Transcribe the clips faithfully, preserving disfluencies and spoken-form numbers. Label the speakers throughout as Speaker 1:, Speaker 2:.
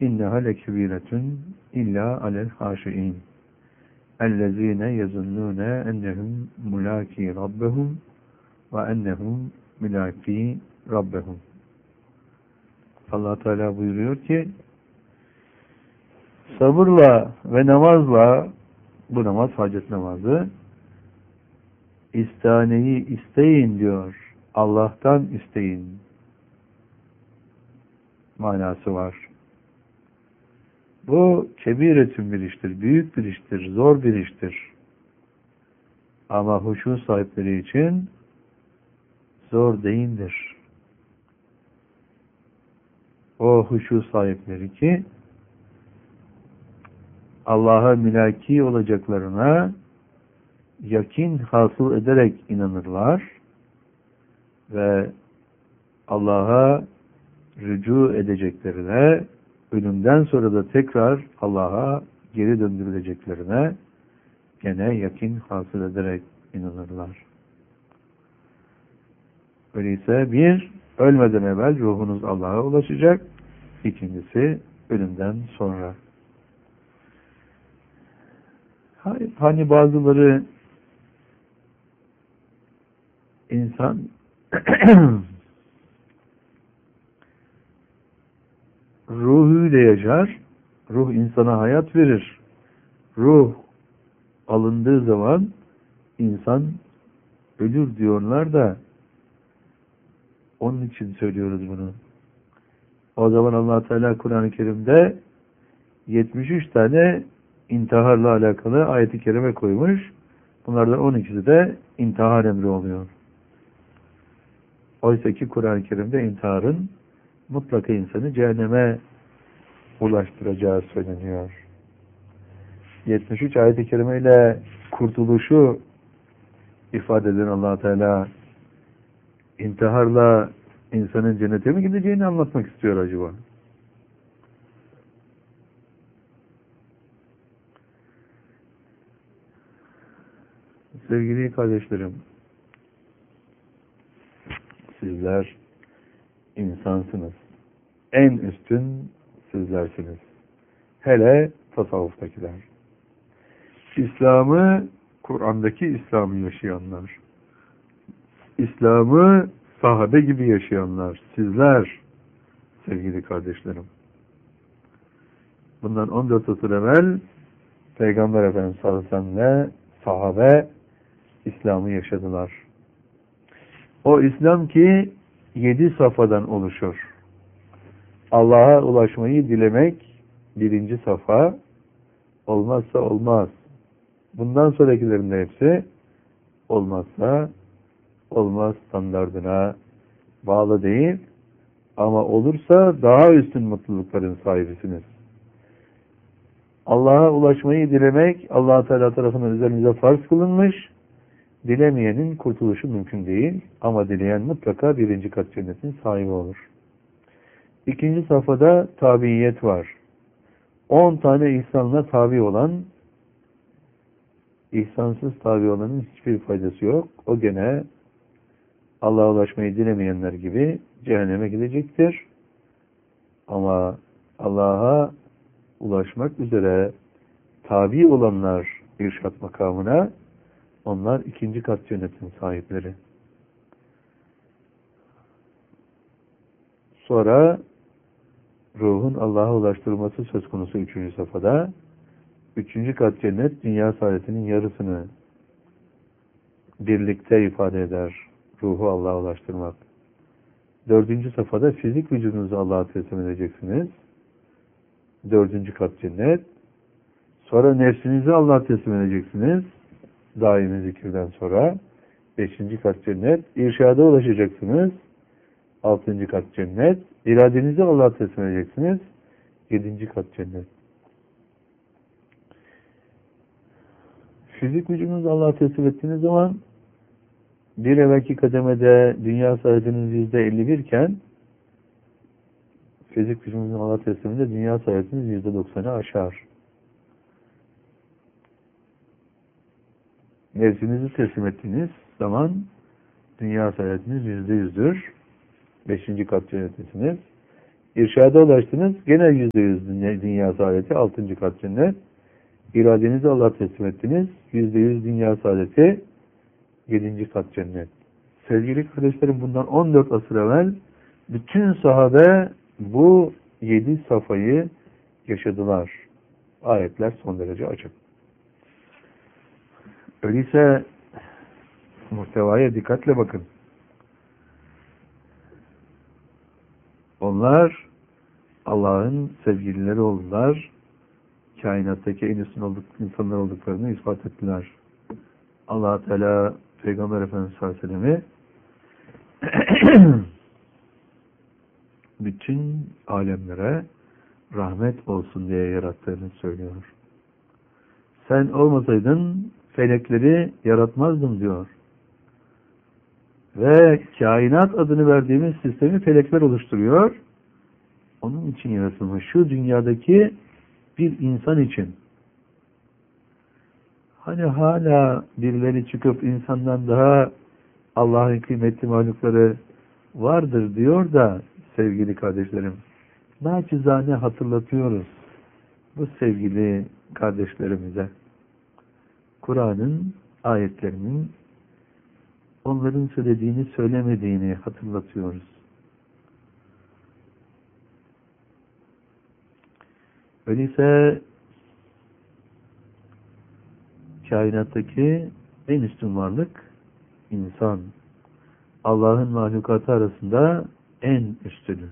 Speaker 1: İnneha lekebiretun illa alel haşiin. Ellezine yezunnune ennehum mulaki rabbehum ve ennehum mulaki rabbehum. Allah Teala buyuruyor ki sabırla ve namazla, bu namaz hacet namazı, istaneyi isteyin diyor. Allah'tan isteyin manası var. Bu kebiretün bir iştir, büyük bir iştir, zor bir iştir. Ama huşu sahipleri için zor değildir. O huşu sahipleri ki Allah'a mülaki olacaklarına yakin hasıl ederek inanırlar ve Allah'a rücu edeceklerine, ölümden sonra da tekrar Allah'a geri döndürüleceklerine gene yakin hasıl ederek inanırlar. Öyleyse bir, ölmeden evvel ruhunuz Allah'a ulaşacak. İkincisi, ölümden sonra. Hani bazıları insan ruhuyla yaşar, ruh insana hayat verir. Ruh alındığı zaman insan ölür diyorlar da onun için söylüyoruz bunu. O zaman Allah Teala Kur'an-ı Kerim'de yetmiş üç tane intiharla alakalı ayet-i kerime koymuş. Bunlardan on ikisi de intihar emri oluyor. Oysa ki Kur'an-ı Kerim'de intiharın mutlaka insanı cehenneme ulaştıracağı söyleniyor. yetmiş üç ayet-i kerime ile kurtuluşu ifade eden Allah Teala intiharla insanın cennete mi gideceğini anlatmak istiyor acaba? Sevgili kardeşlerim, sizler insansınız. En üstün sizlersiniz. Hele tasavvuftakiler. İslam'ı, Kur'an'daki İslam'ı yaşayanlar. İslam'ı sahabe gibi yaşayanlar. Sizler, sevgili kardeşlerim. Bundan on dört asır evvel Peygamber Efendimiz sallallahu aleyhi ve sellem sahabe İslam'ı yaşadılar. O İslam ki yedi safhadan oluşur. Allah'a ulaşmayı dilemek birinci safha, olmazsa olmaz. Bundan sonrakilerin de hepsi olmazsa olmaz standardına bağlı değil, ama olursa daha üstün mutlulukların sahibisiniz. Allah'a ulaşmayı dilemek Allah Teala tarafından üzerinize farz kılınmış. Dilemeyenin kurtuluşu mümkün değil, ama dileyen mutlaka birinci kat cennetin sahibi olur. İkinci safhada tabiiyet var. On tane ihsanla tabi olan, ihsansız tabi olanın hiçbir faydası yok. O gene Allah'a ulaşmayı dilemeyenler gibi cehenneme gidecektir. Ama Allah'a ulaşmak üzere tabi olanlar irşat makamına, onlar ikinci kat cennetin sahipleri. Sonra ruhun Allah'a ulaştırılması söz konusu üçüncü safhada. Üçüncü kat cennet dünya saadetinin yarısını birlikte ifade eder. Ruhu Allah'a ulaştırmak. Dördüncü safhada fizik vücudunuzu Allah'a teslim edeceksiniz. Dördüncü kat cennet. Sonra nefsinizi Allah'a teslim edeceksiniz. Daimi zikirden sonra. Beşinci kat cennet. İrşada ulaşacaksınız. Altıncı kat cennet. İradenizi Allah'a teslim edeceksiniz. Yedinci kat cennet. Fizik vücudunuzu Allah'a teslim ettiğiniz zaman bir evvelki kademede dünya saadetiniz yüzde elli bir iken fizik vücudunuzun Allah'a tesliminde dünya saadetiniz yüzde doksanı aşar. Nefsinizi teslim ettiğiniz zaman dünya saadetiniz yüzde yüzdür. Beşinci kat cennettesiniz. İrşada ulaştınız. Gene yüzde yüz dünya, dünya saadeti. Altıncı kat cennet. İradenizi Allah'a teslim ettiniz. Yüzde yüz dünya saadeti. Yedinci kat cennet. Sevgili kardeşlerim, bundan on dört asır evvel bütün sahabe bu yedi safayı yaşadılar. Ayetler son derece açık. Öyleyse muhtevaya dikkatle bakın. Onlar Allah'ın sevgilileri oldular. Kainattaki en üstün olduk, insanlar olduklarını ispat ettiler. Allah Teala Peygamber Efendimiz sallallahu aleyhi ve sellem'i bütün alemlere rahmet olsun diye yarattığını söylüyor. Sen olmasaydın felekleri yaratmazdım diyor. Ve kainat adını verdiğimiz sistemi felekler oluşturuyor. Onun için yaratılmış. Şu dünyadaki bir insan için. Hani hala birileri çıkıp insandan daha Allah'ın kıymetli mahlukları vardır diyor da sevgili kardeşlerim, naçizane hatırlatıyoruz bu sevgili kardeşlerimize. Kur'an'ın ayetlerinin onların söylediğini söylemediğini hatırlatıyoruz. Öyleyse kainattaki en üstün varlık insan. Allah'ın mahlukatı arasında en üstünü.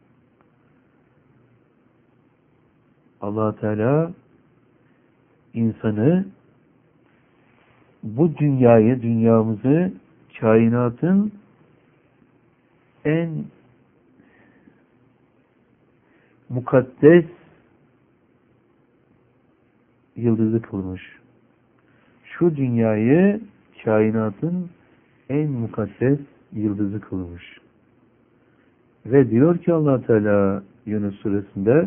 Speaker 1: Allah Teala insanı, bu dünyayı, dünyamızı kainatın en mukaddes yıldızı kılmış. Şu dünyayı kainatın en mukaddes yıldızı kılmış. Ve diyor ki Allah Teala Yunus suresinde,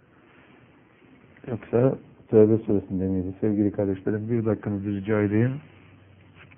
Speaker 1: yoksa Tevbe suresinde miydi? Sevgili kardeşlerim, bir dakikanızı rica edeyim.